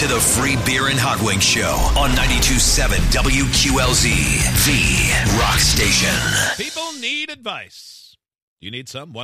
to the Free Beer and Hot Wings Show on 92.7 WQLZ, the rock station. People need advice. You need some?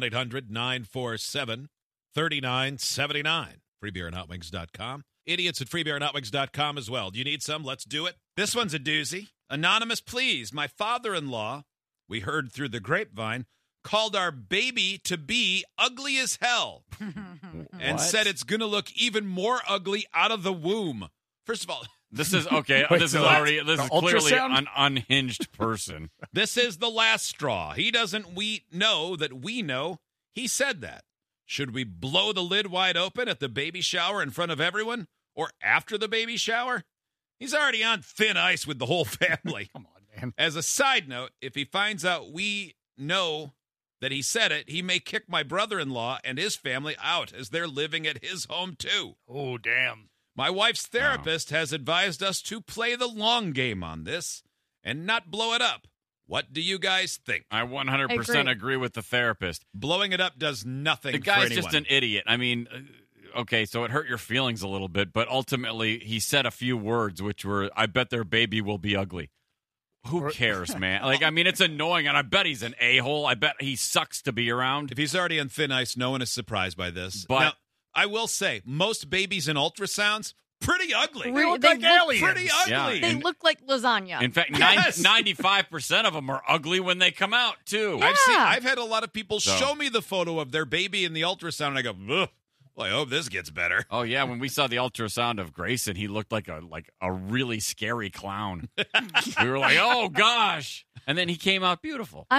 1-800-947-3979. FreeBeerandHotWings.com. Idiots at FreeBeerandHotWings.com as well. Do you need some? Let's do it. This one's a doozy. Anonymous, please. My father-in-law, we heard through the grapevine, called our baby to be ugly as hell and said it's going to look even more ugly out of the womb. First of all, this is okay. This is clearly an unhinged person. This is the last straw. He doesn't know that we know he said that. Should we blow the lid wide open at the baby shower in front of everyone or after the baby shower? He's already on thin ice with the whole family. Come on, man. As a side note, if he finds out we know that he said it, he may kick my brother-in-law and his family out as they're living at his home too. Oh, damn. My wife's therapist has advised us to play the long game on this and not blow it up. What do you guys think? I 100% agree with the therapist. Blowing it up does nothing for anyone. The guy's just an idiot. I mean, okay, so it hurt your feelings a little bit, but ultimately he said a few words which were, I bet their baby will be ugly. Who cares, man? Like, I mean, it's annoying, and I bet he's an a-hole. I bet he sucks to be around. If he's already on thin ice, no one is surprised by this. But now, I will say, most babies in ultrasounds, pretty ugly. They look like aliens. Pretty ugly. Yeah, They look like lasagna. In fact, Yes. 95% of them are ugly when they come out, too. Yeah. I've had a lot of people show me the photo of their baby in the ultrasound, and I go, ugh. Well, I hope this gets better. Oh, yeah, when we saw the ultrasound of Grayson, he looked like a really scary clown. We were like, oh, gosh. And then he came out beautiful.